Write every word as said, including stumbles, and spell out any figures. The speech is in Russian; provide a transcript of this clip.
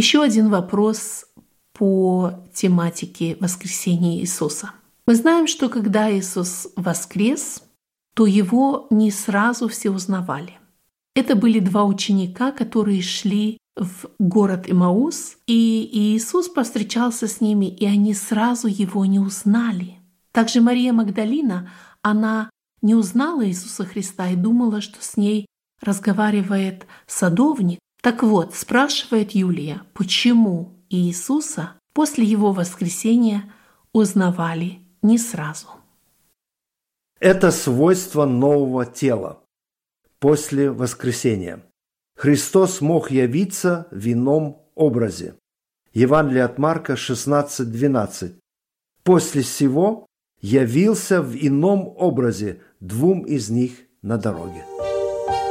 Еще один вопрос по тематике воскресения Иисуса. Мы знаем, что когда Иисус воскрес, то Его не сразу все узнавали. Это были два ученика, которые шли в город Имаус, и Иисус повстречался с ними, и они сразу Его не узнали. Также Мария Магдалина, она не узнала Иисуса Христа и думала, что с ней разговаривает садовник. Так вот, спрашивает Юлия, почему Иисуса после Его воскресения узнавали не сразу? Это свойство нового тела после воскресения. Христос мог явиться в ином образе. Евангелие от Марка шестнадцать двенадцать. После сего явился в ином образе двум из них на дороге.